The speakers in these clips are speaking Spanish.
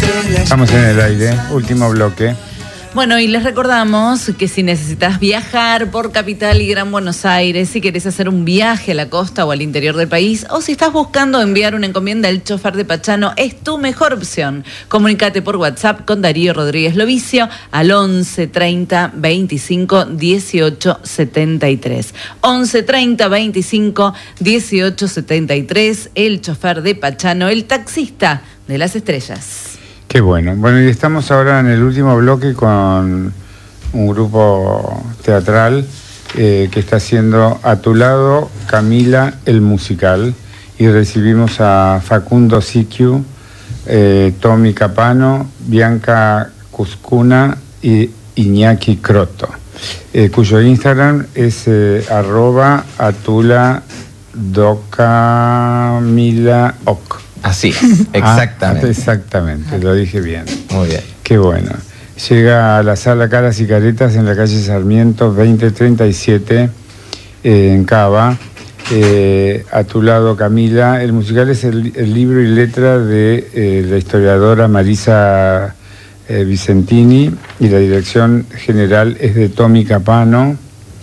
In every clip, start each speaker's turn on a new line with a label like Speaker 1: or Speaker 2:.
Speaker 1: Estamos en el aire, último bloque.
Speaker 2: Bueno, y les recordamos que si necesitas viajar por Capital y Gran Buenos Aires, si querés hacer un viaje a la costa o al interior del país, o si estás buscando enviar una encomienda, el chofer de Pachano es tu mejor opción. Comunícate por WhatsApp con Darío Rodríguez Lovicio al 11 30 25 18 73. 11 30 25 18 73, el chofer de Pachano, el taxista de las estrellas.
Speaker 1: Qué bueno. Bueno, y estamos ahora en el último bloque con un grupo teatral que está haciendo A tu lado, Camila, el musical. Y recibimos a Facundo Siquiu, Tommy Capano, Bianca Cuscuna y Iñaki Croto, cuyo Instagram es @atula_docamilaoc.
Speaker 3: Así es, exactamente.
Speaker 1: Exactamente, lo dije bien.
Speaker 3: Muy bien.
Speaker 1: Qué bueno. Llega a la sala Caras y Caretas en la calle Sarmiento 2037 en Cava. A tu lado, Camila. El musical es el libro y letra de la historiadora Marisa Vicentini y la dirección general es de Tommy Capano.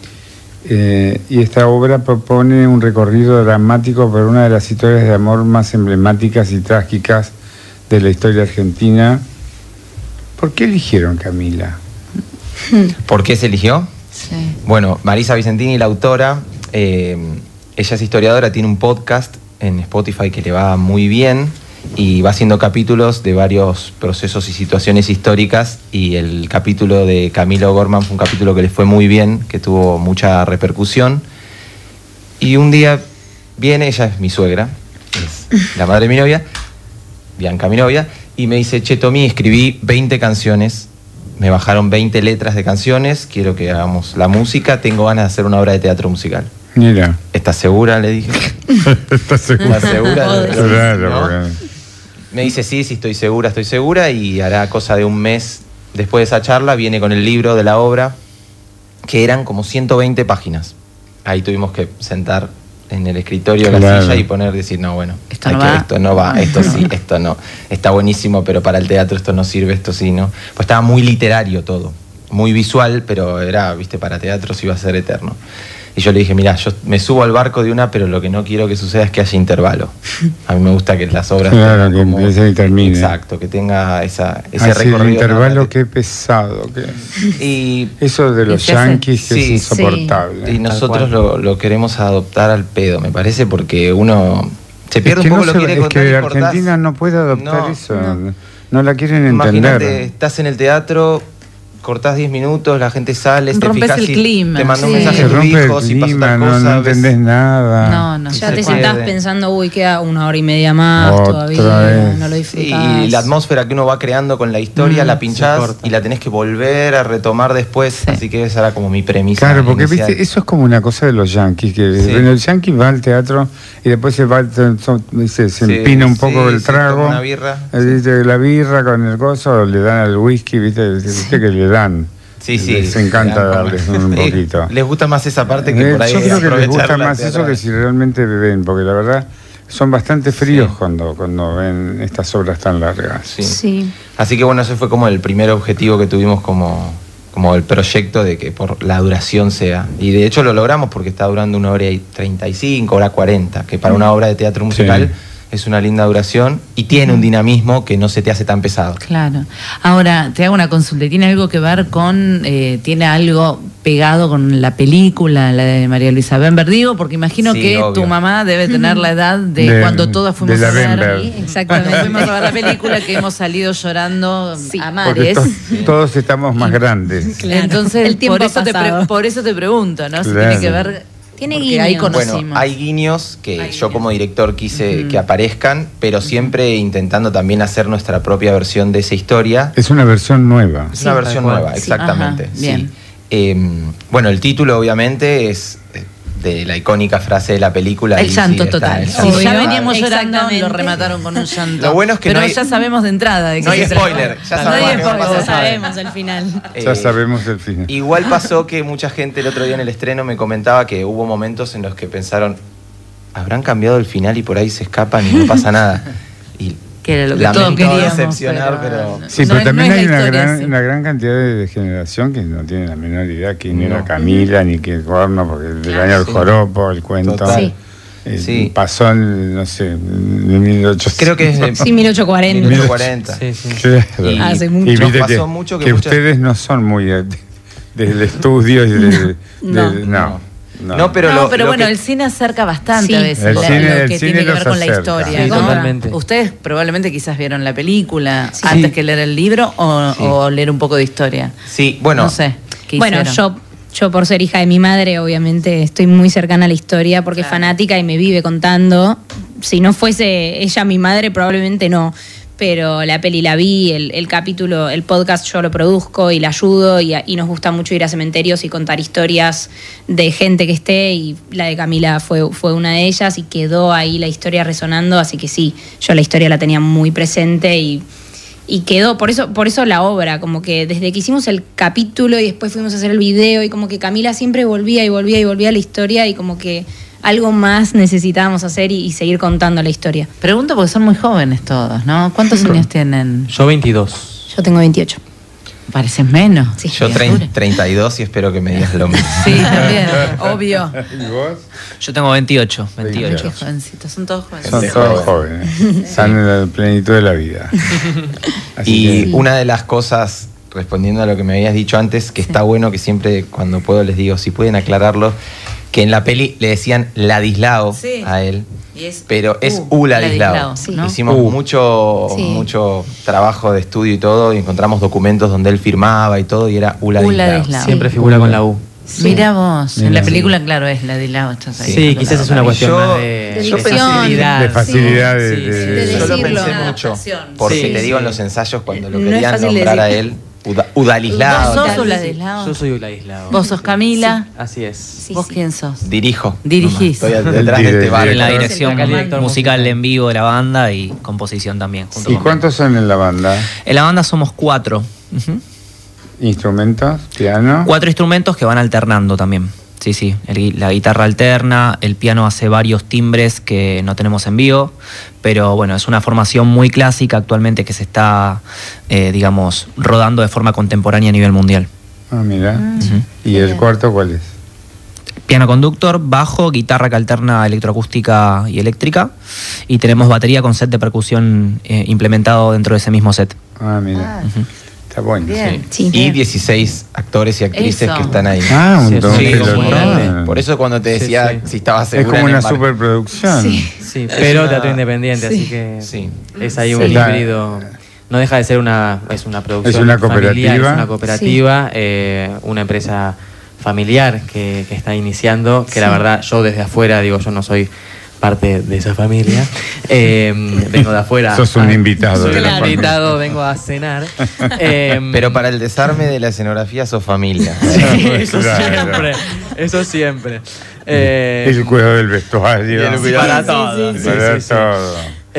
Speaker 1: Y esta obra propone un recorrido dramático por una de las historias de amor más emblemáticas y trágicas de la historia argentina. ¿Por qué eligieron Camila?
Speaker 3: ¿Por qué se eligió?
Speaker 2: Sí.
Speaker 3: Bueno, Marisa Vicentini, la autora, ella es historiadora, tiene un podcast en Spotify que le va muy bien y va haciendo capítulos de varios procesos y situaciones históricas, y el capítulo de Camilo Gorman fue un capítulo que le fue muy bien, que tuvo mucha repercusión. Y un día viene, ella es mi suegra, es la madre de mi novia, Bianca mi novia, y me dice: che, Tommy, escribí 20 canciones, me bajaron 20 letras de canciones, quiero que hagamos la música, tengo ganas de hacer una obra de teatro musical.
Speaker 1: Mira.
Speaker 3: ¿Estás segura?, le dije.
Speaker 1: ¿Estás segura?
Speaker 3: ¿Estás segura?
Speaker 1: Claro,
Speaker 3: ¿no?
Speaker 1: porque...
Speaker 3: Me dice: sí, estoy segura, y hará cosa de un mes después de esa charla viene con el libro de la obra, que eran como 120 páginas. Ahí tuvimos que sentar en el escritorio de la silla y decir, no, bueno, esto no va, esto sí, esto no, está buenísimo, pero para el teatro esto no sirve, esto sí, ¿no? Pues estaba muy literario todo, muy visual, pero era, viste, para teatro sí iba a ser eterno. Y yo le dije: mira, yo me subo al barco de una, pero lo que no quiero que suceda es que haya intervalo. A mí me gusta que las obras...
Speaker 1: Claro, que empiece y termine.
Speaker 3: Exacto, que tenga ese
Speaker 1: El
Speaker 3: recorrido.
Speaker 1: intervalo, qué pesado que es.
Speaker 3: Y
Speaker 1: eso de los yanquis que es insoportable.
Speaker 3: Sí. Y nosotros lo queremos adoptar al pedo, me parece, porque uno se pierde un poco lo que quiere contar.
Speaker 1: Es que Argentina no puede adoptar eso. No la quieren entender.
Speaker 3: Imagínate, estás en el teatro... Cortás 10 minutos, la gente sale, te fijas
Speaker 2: el clima,
Speaker 3: te manda un
Speaker 1: se
Speaker 3: mensaje a tu hijo, si pasa tal cosa.
Speaker 1: No entendés nada.
Speaker 2: No,
Speaker 4: ya te sentás pensando, uy, queda 1 hora y media más todavía, no lo disfrutás.
Speaker 3: Y la atmósfera que uno va creando con la historia, la pinchás y la tenés que volver a retomar después, así que esa era como mi premisa.
Speaker 1: Claro, porque
Speaker 3: inicial.
Speaker 1: viste, eso es como una cosa de los yanquis, que bueno, el yanqui va al teatro y después se empina un poco el trago.
Speaker 3: Una birra.
Speaker 1: La birra con el gozo, le dan al whisky, viste que le dan.
Speaker 3: Sí.
Speaker 1: Les encanta darles un poquito.
Speaker 3: Les gusta más esa parte que por ahí.
Speaker 1: Yo creo que les gusta más eso que si realmente beben, porque la verdad son bastante fríos cuando ven estas obras tan largas.
Speaker 4: Sí.
Speaker 3: Así que bueno, ese fue como el primer objetivo que tuvimos como el proyecto, de que por la duración sea. Y de hecho lo logramos, porque está durando 1 hora y 35, 1 hora 40, que para una obra de teatro musical... Es una linda duración y tiene un dinamismo que no se te hace tan pesado.
Speaker 2: Claro. Ahora, te hago una consulta. ¿Tiene algo que ver con, tiene algo pegado con la película, la de María Luisa Bember? Digo, porque imagino que obvio. Tu mamá debe tener la edad de cuando todas fuimos a ver. Exactamente. Cuando fuimos a ver la película, que hemos salido llorando a mares.
Speaker 1: Todos estamos más grandes.
Speaker 2: Claro. Entonces, el tiempo por eso te pregunto, ¿no? Si tiene que ver...
Speaker 4: Tiene guiños.
Speaker 2: Ahí conocimos.
Speaker 3: Bueno, hay guiños que yo como director quise que aparezcan, pero siempre intentando también hacer nuestra propia versión de esa historia.
Speaker 1: Es una versión nueva.
Speaker 3: Es una versión nueva, exactamente.
Speaker 2: Ajá, bien.
Speaker 3: Bueno, el título obviamente es de la icónica frase de la película.
Speaker 2: El llanto total. Ya veníamos llorando, lo remataron con un llanto.
Speaker 3: Lo bueno es que
Speaker 2: pero ya sabemos de entrada de que
Speaker 3: no hay spoiler. Ya
Speaker 4: sabemos el final.
Speaker 1: Ya sabemos el final.
Speaker 3: Igual pasó que mucha gente el otro día en el estreno me comentaba que hubo momentos en los que pensaron, ¿habrán cambiado el final y por ahí se escapan y no pasa nada? Y
Speaker 2: Que era lo que
Speaker 3: Lamento
Speaker 2: todos queríamos.
Speaker 3: decepcionar, pero...
Speaker 1: Sí,
Speaker 2: no
Speaker 1: pero
Speaker 2: es-
Speaker 1: también
Speaker 2: no es
Speaker 1: hay
Speaker 2: la
Speaker 1: una
Speaker 2: historia, sí.
Speaker 1: una gran cantidad de generación que no tiene la menor idea quién
Speaker 3: No.
Speaker 1: era Camila, ni qué corno, porque el
Speaker 2: Claro,
Speaker 1: año del
Speaker 3: sí.
Speaker 1: joropo, el cuento.
Speaker 3: Total.
Speaker 1: Sí. Pasó en, no sé, en 1800.
Speaker 3: Creo que es...
Speaker 4: Sí, 1840.
Speaker 3: 1840.
Speaker 5: Sí, sí.
Speaker 1: Claro.
Speaker 3: Y-
Speaker 4: Hace mucho.
Speaker 1: Y viste
Speaker 3: Nos
Speaker 1: que,
Speaker 3: pasó mucho que
Speaker 1: que
Speaker 3: muchas-
Speaker 1: ustedes no son muy del estudio y del...
Speaker 4: No.
Speaker 3: No, pero
Speaker 2: no,
Speaker 3: lo-
Speaker 2: pero
Speaker 3: lo
Speaker 2: bueno,
Speaker 3: que-
Speaker 2: el cine acerca bastante
Speaker 4: Sí.
Speaker 2: a veces
Speaker 1: El
Speaker 2: lo
Speaker 1: cine
Speaker 2: que tiene que ver
Speaker 1: los
Speaker 2: con la
Speaker 1: acerca.
Speaker 2: historia.
Speaker 5: Sí,
Speaker 2: ¿no?
Speaker 5: totalmente.
Speaker 2: Ustedes probablemente quizás vieron la película
Speaker 4: Sí.
Speaker 2: antes que leer el libro
Speaker 3: Sí.
Speaker 2: o leer un poco de historia.
Speaker 3: Sí, bueno...
Speaker 2: No sé. ¿qué
Speaker 4: Bueno,
Speaker 2: hicieron?
Speaker 4: yo por ser hija de mi madre, obviamente estoy muy cercana a la historia porque
Speaker 2: Claro.
Speaker 4: es fanática y me vive contando. Si no fuese ella mi madre, probablemente no. Pero la peli la vi, el capítulo, el podcast yo lo produzco y la ayudo y nos gusta mucho ir a cementerios y contar historias de gente que esté y la de Camila fue una de ellas y quedó ahí la historia resonando, así que sí, yo la historia la tenía muy presente y quedó, por eso la obra, como que desde que hicimos el capítulo y después fuimos a hacer el video y como que Camila siempre volvía a la historia y como que algo más necesitábamos hacer y seguir contando la historia.
Speaker 2: Pregunto porque son muy jóvenes todos, ¿no? ¿Cuántos años tienen?
Speaker 5: Yo 22.
Speaker 4: Yo tengo 28.
Speaker 2: Pareces menos.
Speaker 4: Sí.
Speaker 3: Yo
Speaker 2: Criatura.
Speaker 3: 32 y espero que me digas lo mismo.
Speaker 2: Sí, también, obvio.
Speaker 1: ¿Y vos?
Speaker 6: Yo tengo 28.
Speaker 2: Qué jovencitos, son todos jóvenes.
Speaker 1: Son todos jóvenes. Están en la plenitud de la vida. Así
Speaker 3: Y
Speaker 1: que-
Speaker 3: una de las cosas, respondiendo a lo que me habías dicho antes, que está bueno que siempre cuando puedo les digo, si pueden aclararlo, que en la peli le decían Ladislao
Speaker 2: Sí.
Speaker 3: a él,
Speaker 2: Y es
Speaker 3: pero es
Speaker 2: Ladislao,
Speaker 3: Ladislao.
Speaker 4: sí.
Speaker 2: ¿no?
Speaker 3: Hicimos
Speaker 4: Sí.
Speaker 3: mucho trabajo de estudio y todo, y encontramos documentos donde él firmaba y todo, y era Ladislao.
Speaker 2: Ladislao.
Speaker 5: Siempre figura con la U.
Speaker 4: Sí.
Speaker 2: Mira vos, en
Speaker 1: Mira.
Speaker 2: la película, claro, es Ladislao. Estás ahí.
Speaker 5: Sí, quizás es una cuestión
Speaker 3: Yo-
Speaker 5: más
Speaker 4: de
Speaker 5: de
Speaker 4: dicción.
Speaker 5: facilidad.
Speaker 1: De facilidad de-
Speaker 5: Sí,
Speaker 1: de-
Speaker 5: sí,
Speaker 3: Yo lo
Speaker 4: decirlo.
Speaker 3: pensé mucho,
Speaker 2: Adaptación.
Speaker 3: porque
Speaker 5: Sí,
Speaker 3: te digo
Speaker 5: sí.
Speaker 3: en los ensayos cuando lo
Speaker 4: No es
Speaker 3: querían
Speaker 4: fácil
Speaker 3: nombrar a
Speaker 4: decir.
Speaker 3: él, Udalislao.
Speaker 2: ¿Vos sos
Speaker 4: Tal-
Speaker 2: Ladislao?
Speaker 5: Yo soy Ladislao.
Speaker 2: ¿Vos sos Camila?
Speaker 5: Así es.
Speaker 4: Sí,
Speaker 2: ¿Vos
Speaker 4: sí.
Speaker 2: quién sos?
Speaker 3: Dirijo.
Speaker 2: Dirigís.
Speaker 3: Estoy detrás de este
Speaker 1: El
Speaker 3: barco.
Speaker 6: En la
Speaker 1: director.
Speaker 6: dirección
Speaker 5: Es el director
Speaker 6: musical en vivo de la banda y composición también. Junto
Speaker 1: ¿Y
Speaker 6: con-
Speaker 1: cuántos son en la banda?
Speaker 6: En la banda somos 4.
Speaker 1: ¿Instrumentos? ¿Piano?
Speaker 6: 4 instrumentos que van alternando también. Sí, sí. La guitarra alterna, el piano hace varios timbres que no tenemos en vivo, pero bueno, es una formación muy clásica actualmente que se está, digamos, rodando de forma contemporánea a nivel mundial.
Speaker 1: Ah, mira.
Speaker 6: Ujú.
Speaker 1: ¿Y el cuarto cuál es?
Speaker 6: Piano conductor, bajo, guitarra que alterna electroacústica y eléctrica, y tenemos batería con set de percusión implementado dentro de ese mismo set.
Speaker 1: Ah, mira.
Speaker 6: Ujú.
Speaker 1: Está bueno.
Speaker 2: Bien.
Speaker 4: Sí.
Speaker 3: Y 16 actores y actrices
Speaker 2: Eso.
Speaker 3: que están ahí.
Speaker 1: Ah, un
Speaker 5: Sí,
Speaker 1: don
Speaker 5: sí,
Speaker 1: pelotón.
Speaker 5: muy grande.
Speaker 3: Por eso cuando te
Speaker 5: Sí,
Speaker 3: decía
Speaker 5: sí.
Speaker 3: si estabas
Speaker 1: Es
Speaker 3: segura
Speaker 1: como
Speaker 3: en
Speaker 1: una
Speaker 3: embarcar-
Speaker 1: superproducción.
Speaker 5: Sí, pero
Speaker 3: una-
Speaker 5: teatro independiente,
Speaker 4: Sí.
Speaker 5: así que
Speaker 3: Sí.
Speaker 5: es ahí un
Speaker 1: Sí.
Speaker 5: híbrido. No deja de ser una producción
Speaker 1: Es una
Speaker 5: familiar,
Speaker 1: cooperativa.
Speaker 5: es una cooperativa, una empresa familiar que está iniciando, que la verdad yo desde afuera, digo, yo no soy parte de esa familia, vengo de afuera.
Speaker 1: Sos un invitado
Speaker 5: Soy
Speaker 1: de la
Speaker 5: un
Speaker 1: familia.
Speaker 5: invitado, vengo a cenar.
Speaker 3: Pero para el desarme de la escenografía sos familia.
Speaker 5: eso
Speaker 1: Claro.
Speaker 5: siempre, eso siempre.
Speaker 1: El cuidado del vestuario.
Speaker 3: Y el cuidado-
Speaker 5: para
Speaker 3: Sí,
Speaker 5: todo.
Speaker 3: sí,
Speaker 5: sí,
Speaker 1: Para
Speaker 5: sí, sí.
Speaker 1: todo.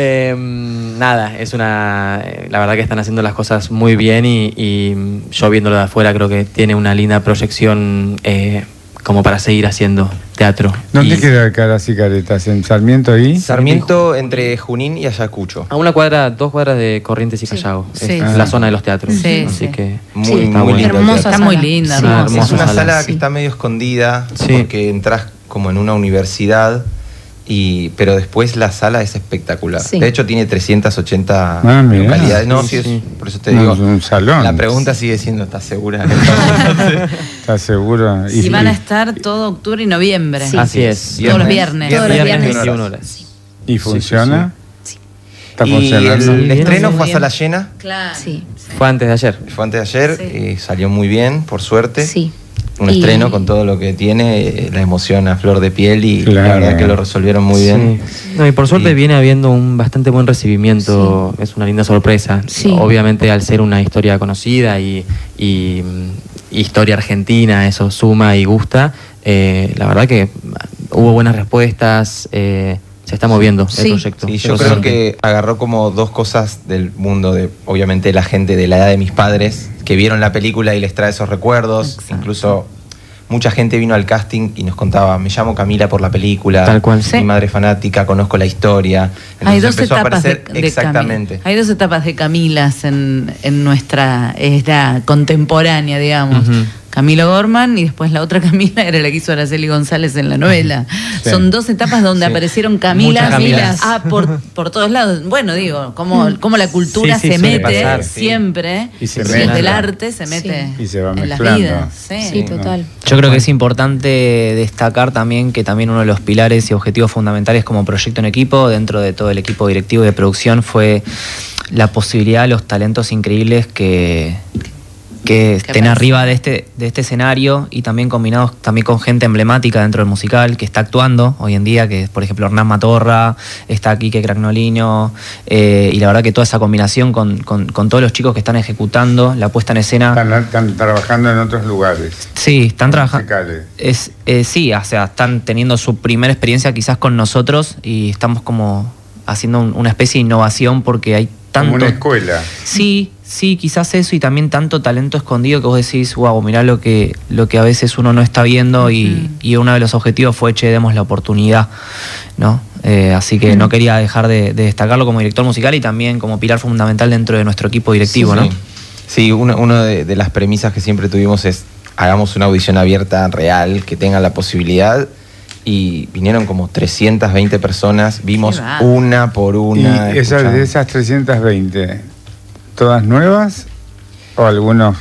Speaker 5: Nada, es una. La verdad que están haciendo las cosas muy bien y yo viéndolo de afuera creo que tiene una linda proyección como para seguir haciendo teatro.
Speaker 1: ¿Dónde
Speaker 5: Y
Speaker 1: queda Caras y Caretas? ¿En Sarmiento ahí?
Speaker 3: Sarmiento entre Junín y Ayacucho.
Speaker 5: A una cuadra, 2 cuadras de Corrientes y Callao.
Speaker 2: Sí,
Speaker 5: Es
Speaker 2: sí.
Speaker 5: la zona de los teatros.
Speaker 2: Sí,
Speaker 5: Así
Speaker 2: sí.
Speaker 5: que.
Speaker 3: Muy,
Speaker 4: Sí,
Speaker 3: muy
Speaker 5: está bueno.
Speaker 3: lindo. el
Speaker 4: Hermosa
Speaker 3: teatro.
Speaker 2: Está muy
Speaker 4: sala.
Speaker 2: linda,
Speaker 4: Sí,
Speaker 2: hermosa.
Speaker 3: Es una
Speaker 5: hermosa
Speaker 3: sala
Speaker 5: sala,
Speaker 3: que
Speaker 4: sí.
Speaker 3: está medio escondida
Speaker 5: Sí.
Speaker 3: porque entras como en una universidad, pero después la sala es espectacular.
Speaker 4: Sí.
Speaker 3: De hecho tiene 380
Speaker 1: Ah, mirá.
Speaker 3: localidades. No,
Speaker 5: Sí,
Speaker 3: sí,
Speaker 5: sí.
Speaker 3: por eso te
Speaker 1: No,
Speaker 3: digo.
Speaker 1: es un salón.
Speaker 3: La pregunta sigue siendo, ¿estás segura?
Speaker 1: ¿Estás seguro?
Speaker 2: Y van a estar todo octubre y noviembre.
Speaker 4: Sí.
Speaker 5: Así es.
Speaker 2: Todos los viernes.
Speaker 4: Todos los viernes.
Speaker 5: 21 horas.
Speaker 1: ¿Y funciona?
Speaker 4: Sí.
Speaker 1: ¿Está
Speaker 3: Y
Speaker 1: funcionando?
Speaker 3: el
Speaker 5: Bien,
Speaker 3: estreno
Speaker 5: muy
Speaker 3: fue a
Speaker 5: bien.
Speaker 3: sala llena,
Speaker 2: Claro.
Speaker 4: Sí.
Speaker 5: Fue antes de ayer.
Speaker 3: fue antes de ayer,
Speaker 2: Sí.
Speaker 3: salió muy bien, por suerte.
Speaker 4: Sí.
Speaker 3: Un
Speaker 4: Y-
Speaker 3: estreno con todo lo que tiene, la emoción a flor de piel y
Speaker 1: Claro.
Speaker 3: la verdad que lo resolvieron muy bien.
Speaker 5: Sí. No, y por suerte
Speaker 3: Y-
Speaker 5: viene habiendo un bastante buen recibimiento, es una linda sorpresa.
Speaker 4: Sí.
Speaker 5: Obviamente al ser una historia conocida y historia argentina, eso suma y gusta. La verdad que hubo buenas respuestas, se está moviendo
Speaker 4: Sí.
Speaker 5: el proyecto.
Speaker 3: Sí, yo
Speaker 5: Eso
Speaker 3: creo
Speaker 5: sí.
Speaker 3: que agarró como dos cosas del mundo de, obviamente, la gente de la edad de mis padres que vieron la película y les trae esos recuerdos,
Speaker 2: Exacto.
Speaker 3: incluso mucha gente vino al casting y nos contaba, me llamo Camila por la película,
Speaker 5: Tal cual.
Speaker 3: mi madre es fanática, conozco la historia. Entonces
Speaker 2: Hay dos
Speaker 3: empezó a
Speaker 2: etapas
Speaker 3: aparecer
Speaker 2: de
Speaker 3: exactamente.
Speaker 2: Hay dos etapas de Camilas en nuestra era contemporánea, digamos.
Speaker 5: Ujú.
Speaker 2: Camilo Gorman y después la otra Camila era la que hizo Araceli González en la novela.
Speaker 1: Sí.
Speaker 2: Son dos etapas donde
Speaker 3: Sí.
Speaker 2: aparecieron Camilas.
Speaker 3: Muchas Camilas.
Speaker 2: Por todos lados. Bueno, digo, como la cultura
Speaker 5: Sí, sí,
Speaker 2: se
Speaker 5: suele
Speaker 2: mete
Speaker 3: pasar, sí.
Speaker 2: siempre,
Speaker 1: Y se
Speaker 2: desde
Speaker 1: mezcla.
Speaker 2: el arte se mete
Speaker 1: Y se va
Speaker 2: en las
Speaker 1: mezclando.
Speaker 2: vidas. Sí.
Speaker 4: Sí, total.
Speaker 6: Yo creo que es importante destacar también que también uno de los pilares y objetivos fundamentales como proyecto en equipo, dentro de todo el equipo directivo y de producción, fue la posibilidad de los talentos increíbles que estén
Speaker 2: aparecen.
Speaker 6: arriba de este escenario y también combinados también con gente emblemática dentro del musical que está actuando hoy en día, que es por ejemplo Hernán Matorra, está Quique Cragnolino, y la verdad que toda esa combinación con todos los chicos que están ejecutando la puesta en escena.
Speaker 1: Están trabajando en otros lugares.
Speaker 6: Sí, están trabajando.
Speaker 1: musicales.
Speaker 6: Sí, o sea, están teniendo su primera experiencia quizás con nosotros y estamos como haciendo una especie de innovación porque hay tanto.
Speaker 1: Como una escuela.
Speaker 6: Sí, quizás eso y también tanto talento escondido que vos decís, wow, mirá lo que a veces uno no está viendo y uno de los objetivos fue, demos la oportunidad, ¿no? Así que no quería dejar de destacarlo como director musical y también como pilar fundamental dentro de nuestro equipo directivo,
Speaker 3: Sí,
Speaker 6: ¿no?
Speaker 3: sí. Sí, una de las premisas que siempre tuvimos es hagamos una audición abierta, real, que tengan la posibilidad. Y vinieron como 320 personas, vimos
Speaker 2: Qué va.
Speaker 3: una por una.
Speaker 1: ¿Y
Speaker 3: escuchamos.
Speaker 1: de esas 320, todas nuevas? ¿O algunos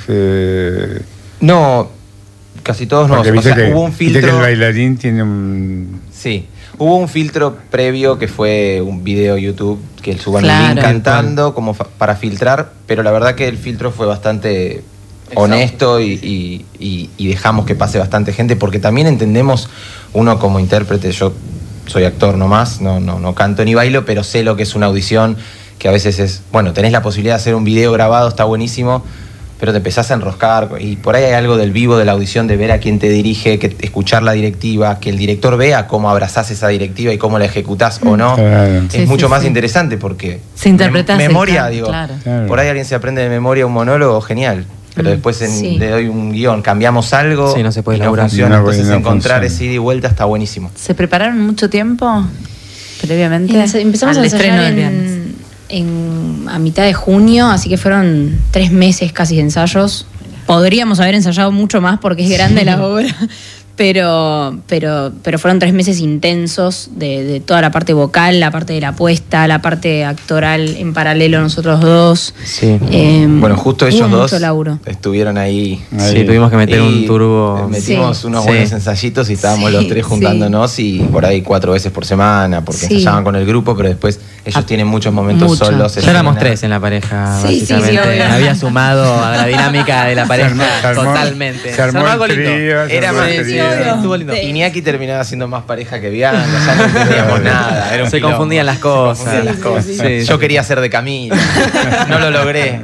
Speaker 3: No, casi todos no.
Speaker 1: porque
Speaker 3: O
Speaker 1: viste
Speaker 3: sea,
Speaker 1: que,
Speaker 3: hubo un
Speaker 1: viste que
Speaker 3: filtro.
Speaker 1: el bailarín tiene un...
Speaker 3: Sí, hubo un filtro previo que fue un video YouTube que suban
Speaker 2: Claro.
Speaker 3: un link cantando como para filtrar, pero la verdad que el filtro fue bastante honesto y dejamos que pase bastante gente porque también entendemos uno como intérprete, yo soy actor nomás, no canto ni bailo, pero sé lo que es una audición, que a veces es, bueno, tenés la posibilidad de hacer un video grabado, está buenísimo, pero te empezás a enroscar y por ahí hay algo del vivo de la audición, de ver a quién te dirige, que escuchar la directiva, que el director vea cómo abrazás esa directiva y cómo la ejecutás o no.
Speaker 1: Claro.
Speaker 3: Es
Speaker 2: Sí,
Speaker 3: mucho
Speaker 2: sí,
Speaker 3: más
Speaker 2: sí.
Speaker 3: interesante porque
Speaker 2: Se interpreta, se
Speaker 3: memoria,
Speaker 2: canta,
Speaker 3: digo,
Speaker 2: claro.
Speaker 1: Claro.
Speaker 3: por ahí alguien se aprende de memoria un monólogo, genial. Pero después
Speaker 4: Sí.
Speaker 3: le doy un guión, cambiamos algo
Speaker 5: Sí, no se puede
Speaker 3: y no
Speaker 5: laburar.
Speaker 3: funciona.
Speaker 1: No,
Speaker 3: Entonces
Speaker 1: no
Speaker 3: encontrar
Speaker 1: funciona.
Speaker 3: ese ida y vuelta está buenísimo.
Speaker 2: ¿Se prepararon mucho tiempo previamente?
Speaker 4: Empezamos a
Speaker 2: al
Speaker 4: ensayar
Speaker 2: estreno de Viernes?
Speaker 4: a mitad de junio, así que fueron 3 meses casi de ensayos. Podríamos haber ensayado mucho más porque es grande la obra, pero fueron 3 meses intensos de toda la parte vocal, la parte de la puesta, la parte actoral en paralelo nosotros dos.
Speaker 5: Sí.
Speaker 3: Bueno, justo ellos
Speaker 4: hubo
Speaker 3: dos
Speaker 4: mucho laburo.
Speaker 3: estuvieron ahí.
Speaker 5: Sí, tuvimos que meter
Speaker 3: Y
Speaker 5: un turbo.
Speaker 3: Metimos
Speaker 4: Sí.
Speaker 3: unos
Speaker 5: Sí.
Speaker 3: buenos ensayitos y estábamos
Speaker 4: Sí,
Speaker 3: los tres juntándonos y por ahí 4 veces por semana, porque
Speaker 4: Sí.
Speaker 3: ensayaban con el grupo, pero después ellos tienen muchos momentos
Speaker 2: Mucho.
Speaker 3: solos.
Speaker 5: Ya éramos
Speaker 3: escena.
Speaker 5: 3 en la pareja,
Speaker 4: Sí, sí, sí,
Speaker 5: básicamente.
Speaker 4: obvio.
Speaker 5: Me había sumado a la dinámica de la pareja
Speaker 1: Se armó-
Speaker 5: totalmente.
Speaker 1: se armó
Speaker 5: algo
Speaker 1: el
Speaker 5: lindo.
Speaker 1: trío, se
Speaker 3: Era
Speaker 1: armó
Speaker 3: más-
Speaker 1: el
Speaker 3: sí,
Speaker 1: trío.
Speaker 3: sí,
Speaker 5: estuvo lindo.
Speaker 4: Sí.
Speaker 3: Iñaki terminaba siendo más pareja que Bianca, ya no entendíamos nada. Era un
Speaker 5: Se
Speaker 3: quilombo.
Speaker 5: confundían las
Speaker 3: Se
Speaker 5: cosas.
Speaker 3: confundían las
Speaker 4: Sí,
Speaker 3: cosas.
Speaker 4: sí,
Speaker 5: sí.
Speaker 3: Yo quería ser de Camila, no lo logré.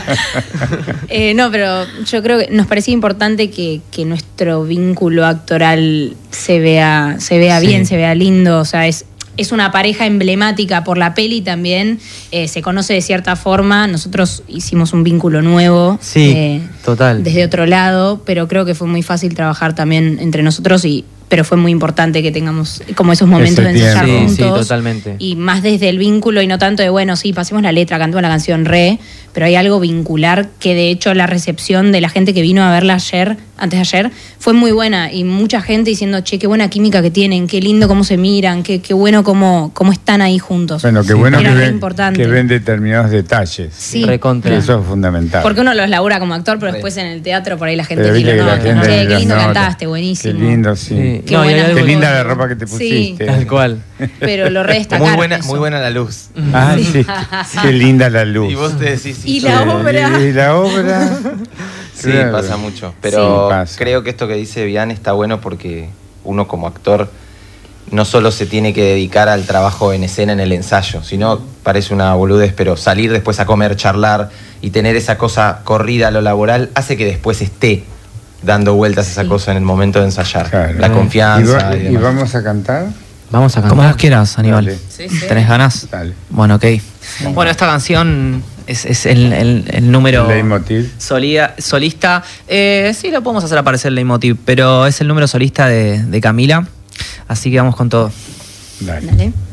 Speaker 4: No, pero yo creo que nos parecía importante que nuestro vínculo actoral se vea
Speaker 5: Sí.
Speaker 4: bien, se vea lindo. O sea, es una pareja emblemática por la peli también. Se conoce de cierta forma. Nosotros hicimos un vínculo nuevo.
Speaker 5: Sí, total.
Speaker 4: Desde otro lado, pero creo que fue muy fácil trabajar también entre nosotros pero fue muy importante que tengamos como esos momentos
Speaker 1: Ese
Speaker 4: de ensayar
Speaker 1: tiempo.
Speaker 5: Sí, sí,
Speaker 4: juntos.
Speaker 5: totalmente.
Speaker 4: Y más desde el vínculo y no tanto de, bueno, sí, pasemos la letra, cantemos la canción pero hay algo vincular que de hecho la recepción de la gente que vino a verla antes de ayer, fue muy buena y mucha gente diciendo, che, qué buena química que tienen, qué lindo cómo se miran, qué bueno cómo están ahí juntos.
Speaker 1: Bueno, qué
Speaker 5: Sí,
Speaker 1: bueno
Speaker 4: era
Speaker 1: que
Speaker 4: re
Speaker 1: ven,
Speaker 4: importante.
Speaker 1: que ven determinados detalles.
Speaker 4: Sí.
Speaker 5: Recontra.
Speaker 1: Eso es fundamental.
Speaker 4: Porque uno los labura como actor, pero después en el teatro por ahí la gente
Speaker 1: Pero viste
Speaker 4: tira,
Speaker 1: que la
Speaker 4: no,
Speaker 1: gente
Speaker 4: che, qué
Speaker 1: las
Speaker 4: lindo
Speaker 1: nota.
Speaker 4: cantaste, buenísimo.
Speaker 1: Qué lindo, sí.
Speaker 5: Sí.
Speaker 4: Qué
Speaker 5: No, y hay
Speaker 4: buena
Speaker 5: algo-
Speaker 1: Qué linda la
Speaker 4: Sí.
Speaker 1: ropa que te pusiste.
Speaker 5: Tal cual.
Speaker 4: Pero lo redestacar.
Speaker 3: Muy buena la luz.
Speaker 1: Ah, sí. Qué linda la luz.
Speaker 3: Y vos te decís, sí,
Speaker 4: Y la obra.
Speaker 1: Y la obra.
Speaker 3: Sí,
Speaker 1: Claro.
Speaker 3: pasa mucho. Pero
Speaker 1: Sí, pasa.
Speaker 3: creo que esto que dice Bian está bueno porque uno como actor no solo se tiene que dedicar al trabajo en escena en el ensayo, sino, parece una boludez, pero salir después a comer, charlar y tener esa cosa corrida a lo laboral hace que después esté dando vueltas esa cosa en el momento de ensayar.
Speaker 1: Claro.
Speaker 3: La confianza.
Speaker 1: ¿Y
Speaker 3: demás.
Speaker 1: vamos a cantar?
Speaker 5: Vamos a cantar.
Speaker 6: Como vos quieras, Aníbal.
Speaker 1: Dale.
Speaker 2: Sí, sí.
Speaker 6: ¿Tenés ganas?
Speaker 1: Dale.
Speaker 6: Bueno, ok. Bueno, esta canción Es el número...
Speaker 1: Leitmotiv.
Speaker 6: Solista. Sí, lo podemos hacer aparecer el leitmotiv, pero es el número solista de Camila. Así que vamos con todo.
Speaker 1: Dale.
Speaker 4: Dale.